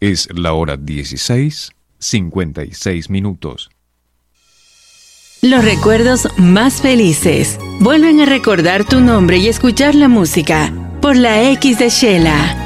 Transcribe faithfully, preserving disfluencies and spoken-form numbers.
Es la hora dieciséis, cincuenta y seis minutos. Los recuerdos más felices vuelven a recordar tu nombre y escuchar la música por la X de Shela.